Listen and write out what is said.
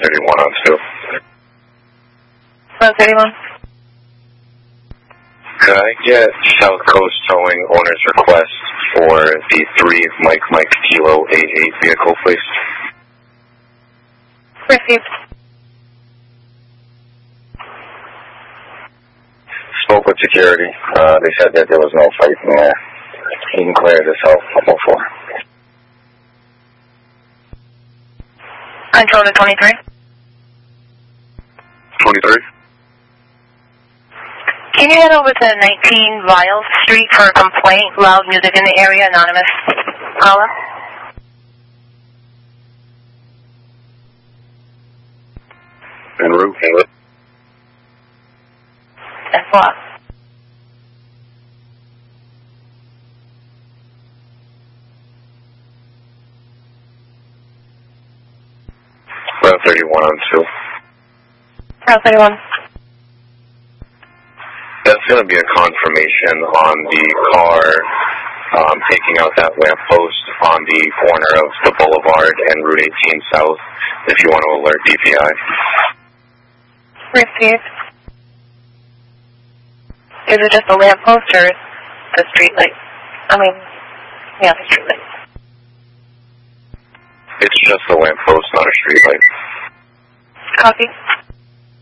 131 on 2. 131. Could I get South Coast Towing owner's request for the 3 Mike Kilo 88 vehicle, please? Received. Spoke with security. They said that there was no fight in there. You can clear this out before. Control to 23. 23? Can you head over to 19 Viles Street for a complaint? Loud music in the area, anonymous caller. En route. That's what. Route 31 on 2. Route 31. That's going to be a confirmation on the car taking out that lamppost on the corner of the Boulevard and Route 18 South, if you want to alert DPI. Received. Is it just a lamppost or the street light? The street light. It's just a lamppost, not a street light. Copy.